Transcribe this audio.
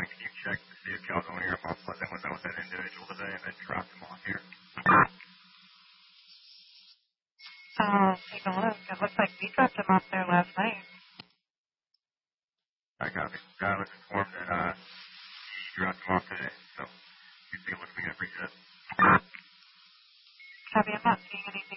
can you check to see if y'all's on here? I'll let them know with that individual today and then drop them off here. Take a look. It looks like we dropped him off there last night. I got it. I was informed that he dropped him off today, so you take a look. We got pretty good. Copy. I'm not seeing anything